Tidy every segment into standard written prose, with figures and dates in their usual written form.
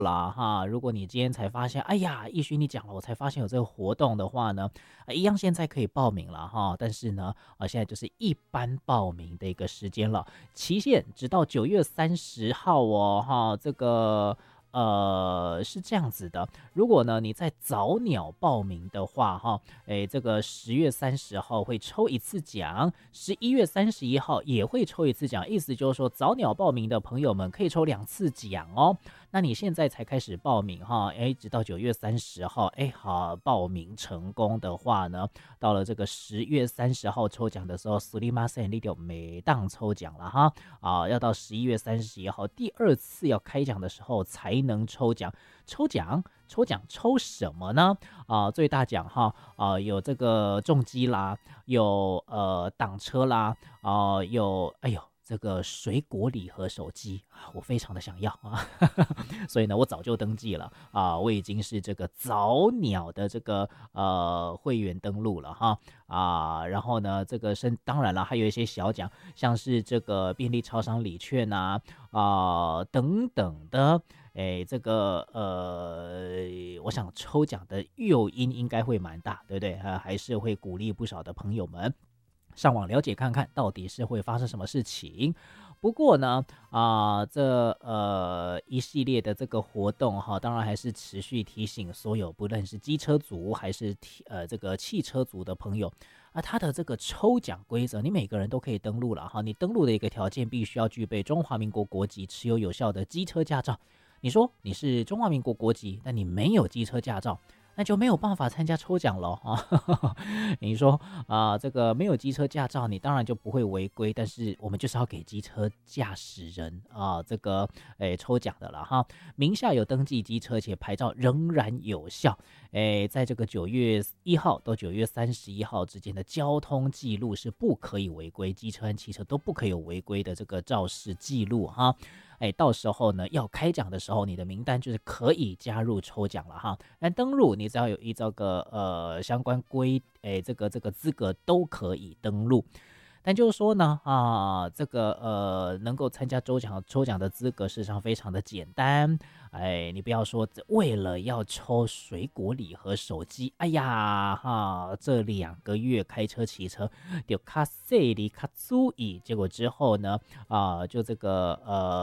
啦哈，如果你今天才发现，哎呀，亦许你讲了，我才发现有这个活动的话呢，一样现在可以报名了哈。但是呢，现在就是一般报名的一个时间了，期限直到9月30号哦哈。这个是这样子的，如果呢你在早鸟报名的话哈，这个10月30号会抽一次奖，11月31号也会抽一次奖，意思就是说早鸟报名的朋友们可以抽2次奖哦。那你现在才开始报名哈，直到9月30号，好，报名成功的话呢，到了这个10月30号抽奖的时候，苏利马森你就每档抽奖了哈，要到11月31号第2次要开奖的时候才能抽奖。抽什么呢？最大奖哈，有这个重机啦，有挡车啦，有这个水果礼盒手机我非常的想要啊，所以呢，我早就登记了我已经是这个早鸟的这个会员登录了哈然后呢，这个当然了，还有一些小奖，像是这个便利超商礼券等等的。这个我想抽奖的诱因应该会蛮大，对不对？还是会鼓励不少的朋友们上网了解看看到底是会发生什么事情。不过呢，这一系列的这个活动哈，当然还是持续提醒所有不论是机车族还是这个汽车族的朋友它的这个抽奖规则，你每个人都可以登录了哈。你登录的一个条件必须要具备中华民国国籍，持有有效的机车驾照。你说你是中华民国国籍，但你没有机车驾照，那就没有办法参加抽奖了你说这个没有机车驾照，你当然就不会违规，但是我们就是要给机车驾驶人这个抽奖的了哈。名下有登记机车且牌照仍然有效，在这个9月1号到9月31号之间的交通记录是不可以违规，机车和汽车都不可以有违规的这个肇事记录哈。到时候呢要开奖的时候，你的名单就是可以加入抽奖了哈。但登录你只要有依照个相关这个资格都可以登录。但就是说呢这个能够参加抽奖的资格事实上非常的简单。你不要说为了要抽水果礼盒手机，哎呀这2个月开车骑车就卡塞里卡注意，结果之后呢就这个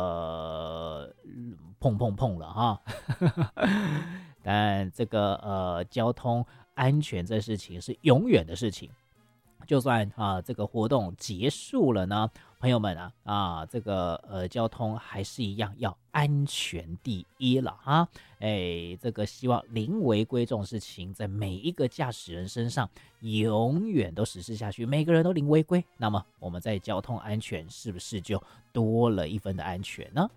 碰了哈但这个交通安全这事情是永远的事情。就算这个活动结束了呢，朋友们这个交通还是一样要安全第一了哈。这个希望零违规这种事情在每一个驾驶人身上永远都实施下去，每个人都零违规，那么我们在交通安全是不是就多了一分的安全呢？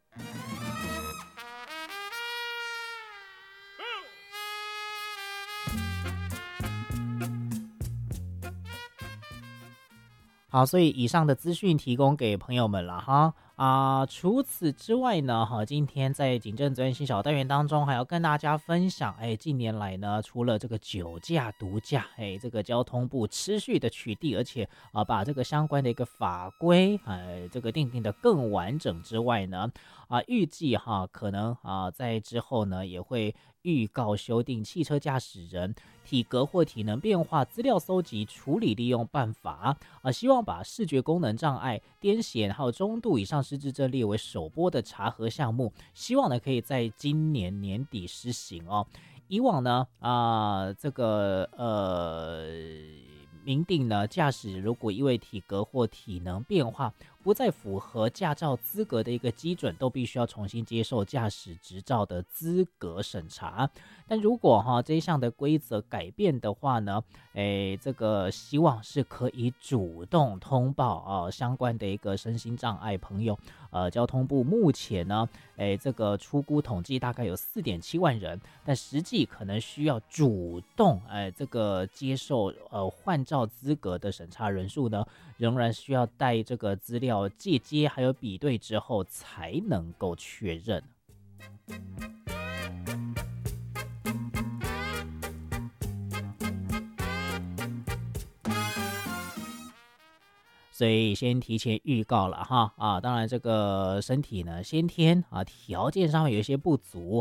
好，所以以上的资讯提供给朋友们了哈。除此之外呢，今天在警政责任心小单元当中，还要跟大家分享，近年来呢，除了这个酒驾、毒驾，这个交通部持续的取缔，而且把这个相关的一个法规，这个定的更完整之外呢，预计可能在之后呢，也会预告修订汽车驾驶人体格或体能变化资料搜集处理利用办法希望把视觉功能障碍、癫痫还有中度以上失智症列为首波的查核项目，希望呢可以在今年年底施行哦。以往呢这个明定呢，驾驶如果因为体格或体能变化不再符合驾照资格的一个基准，都必须要重新接受驾驶执照的资格审查。但如果这一项的规则改变的话呢，这个希望是可以主动通报相关的一个身心障碍朋友。交通部目前呢，这个初估统计大概有4.7万人，但实际可能需要主动这个接受换照资格的审查人数呢，仍然需要带这个资料借接还有比对之后才能够确认。所以先提前预告了哈当然这个身体呢先天条件上面有一些不足